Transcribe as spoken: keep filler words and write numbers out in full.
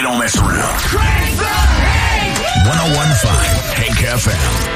Don't mess around. Crank the Hank! ten fifteen Hank F M.